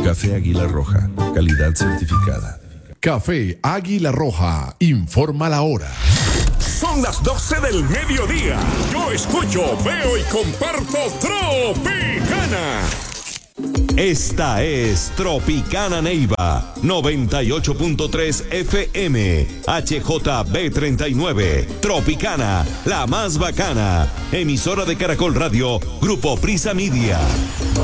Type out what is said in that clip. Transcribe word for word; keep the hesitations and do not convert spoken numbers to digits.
Café Águila Roja, calidad certificada. Café Águila Roja, informa la hora. Son las doce del mediodía. Yo escucho, veo y comparto Tropicana. Esta es Tropicana Neiva, noventa y ocho punto tres F M, H J B treinta y nueve, Tropicana, la más bacana, emisora de Caracol Radio, Grupo Prisa Media.